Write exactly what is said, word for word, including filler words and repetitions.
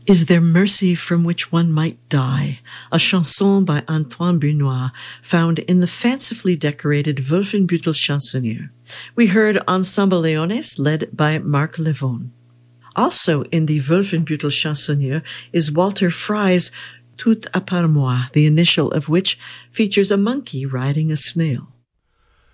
Is There Mercy from Which One Might Die, a chanson by Antoine Brunois, found in the fancifully decorated Wolfenbüttel Chansonnier. We heard Ensemble Leones, led by Marc Levon. Also in the Wolfenbüttel Chansonnier is Walter Frey's Tout à part moi, the initial of which features a monkey riding a snail.